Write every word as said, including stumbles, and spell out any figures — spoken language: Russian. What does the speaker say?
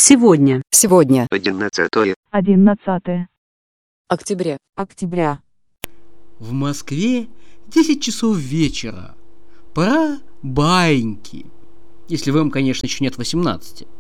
Сегодня. Сегодня. одиннадцатое. одиннадцатое Октября. октября. В Москве десять часов вечера. Пора баиньки. Если вам, конечно, еще нет восемнадцати.